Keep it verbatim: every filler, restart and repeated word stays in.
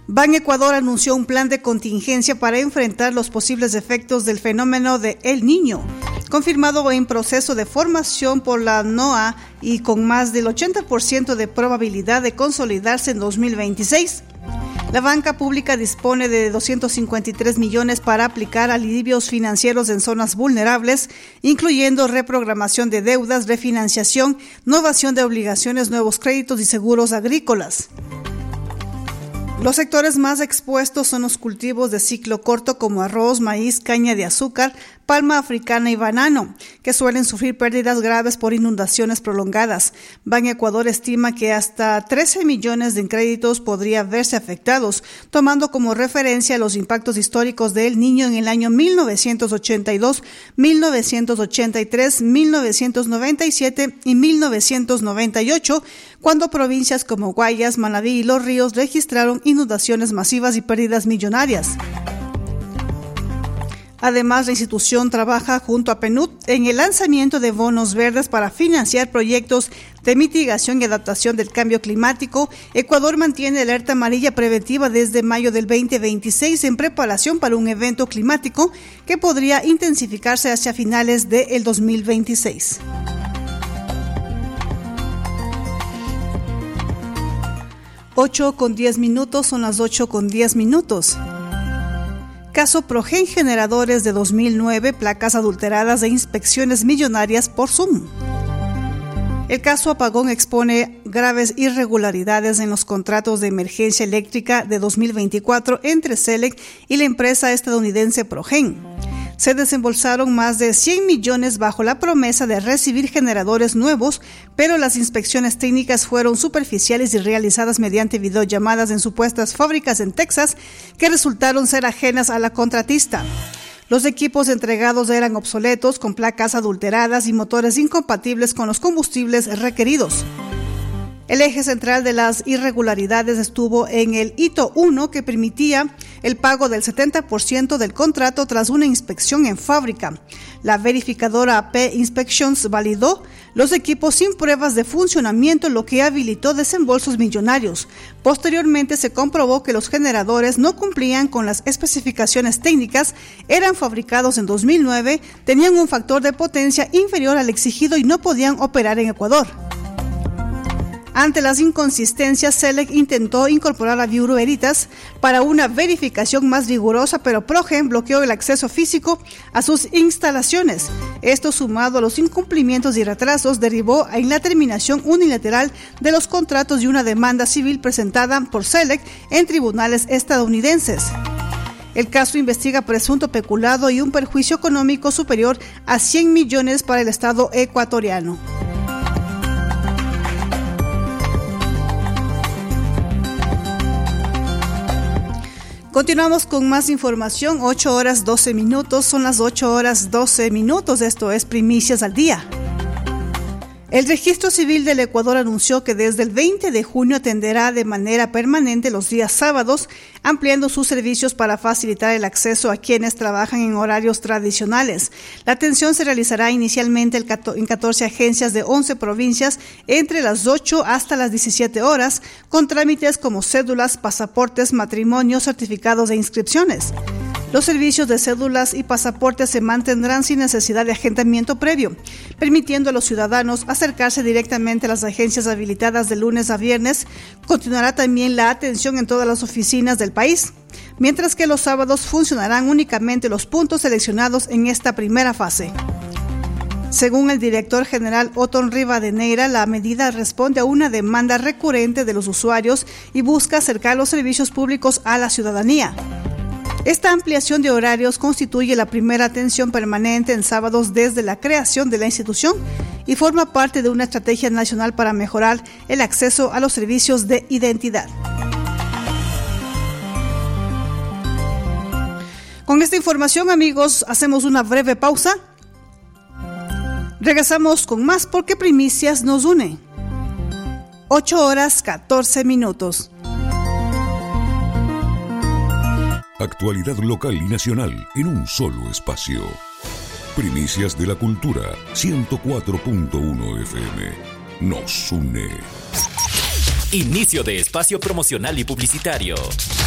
Ban Ecuador anunció un plan de contingencia para enfrentar los posibles efectos del fenómeno de El Niño, confirmado en proceso de formación por la NOAA y con más del ochenta por ciento de probabilidad de consolidarse en dos mil veintiséis. La banca pública dispone de doscientos cincuenta y tres millones para aplicar alivios financieros en zonas vulnerables, incluyendo reprogramación de deudas, refinanciación, novación de obligaciones, nuevos créditos y seguros agrícolas. Los sectores más expuestos son los cultivos de ciclo corto como arroz, maíz, caña de azúcar, palma africana y banano, que suelen sufrir pérdidas graves por inundaciones prolongadas. Ban Ecuador estima que hasta trece millones de créditos podrían verse afectados, tomando como referencia los impactos históricos de El Niño en el año mil novecientos ochenta y dos, mil novecientos ochenta y tres, mil novecientos noventa y siete y mil novecientos noventa y ocho, cuando provincias como Guayas, Manabí y Los Ríos registraron inundaciones masivas y pérdidas millonarias. Además, la institución trabaja junto a PNUD en el lanzamiento de bonos verdes para financiar proyectos de mitigación y adaptación del cambio climático. Ecuador mantiene alerta amarilla preventiva desde mayo del veinte veintiséis en preparación para un evento climático que podría intensificarse hacia finales del dos mil veintiséis. ocho con diez minutos, son las ocho con diez minutos. Caso Progen Generadores de dos mil nueve, placas adulteradas e inspecciones millonarias por Zoom. El caso Apagón expone graves irregularidades en los contratos de emergencia eléctrica de dos mil veinticuatro entre SELEC y la empresa estadounidense Progen. Se desembolsaron más de cien millones bajo la promesa de recibir generadores nuevos, pero las inspecciones técnicas fueron superficiales y realizadas mediante videollamadas en supuestas fábricas en Texas que resultaron ser ajenas a la contratista. Los equipos entregados eran obsoletos, con placas adulteradas y motores incompatibles con los combustibles requeridos. El eje central de las irregularidades estuvo en el hito uno, que permitía el pago del setenta por ciento del contrato tras una inspección en fábrica. La verificadora A P Inspections validó los equipos sin pruebas de funcionamiento, lo que habilitó desembolsos millonarios. Posteriormente se comprobó que los generadores no cumplían con las especificaciones técnicas, eran fabricados en dos mil nueve, tenían un factor de potencia inferior al exigido y no podían operar en Ecuador. Ante las inconsistencias, SELEC intentó incorporar a Bureau Veritas para una verificación más rigurosa, pero Progen bloqueó el acceso físico a sus instalaciones. Esto, sumado a los incumplimientos y retrasos, derivó en la terminación unilateral de los contratos y una demanda civil presentada por SELEC en tribunales estadounidenses. El caso investiga presunto peculado y un perjuicio económico superior a cien millones para el Estado ecuatoriano. Continuamos con más información, ocho horas doce minutos, son las ocho horas doce minutos, esto es Primicias al Día. El Registro Civil del Ecuador anunció que desde el veinte de junio atenderá de manera permanente los días sábados, ampliando sus servicios para facilitar el acceso a quienes trabajan en horarios tradicionales. La atención se realizará inicialmente en catorce agencias de once provincias entre las ocho hasta las diecisiete horas, con trámites como cédulas, pasaportes, matrimonios, certificados de inscripciones. Los servicios de cédulas y pasaportes se mantendrán sin necesidad de agendamiento previo, permitiendo a los ciudadanos acercarse directamente a las agencias habilitadas de lunes a viernes. Continuará también la atención en todas las oficinas del país, mientras que los sábados funcionarán únicamente los puntos seleccionados en esta primera fase. Según el director general Otón Rivadeneira, la medida responde a una demanda recurrente de los usuarios y busca acercar los servicios públicos a la ciudadanía. Esta ampliación de horarios constituye la primera atención permanente en sábados desde la creación de la institución y forma parte de una estrategia nacional para mejorar el acceso a los servicios de identidad. Con esta información, amigos, hacemos una breve pausa. Regresamos con más porque Primicias nos une. ocho horas catorce minutos. Actualidad local y nacional en un solo espacio. Primicias de la Cultura, ciento cuatro punto uno F M. Nos une. Inicio de espacio promocional y publicitario.